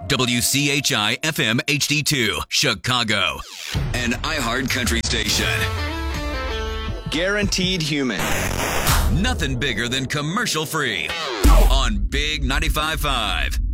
WCHI FM HD2, Chicago. An iHeart Country station. Guaranteed human. Nothing bigger than commercial free. On Big 95.5.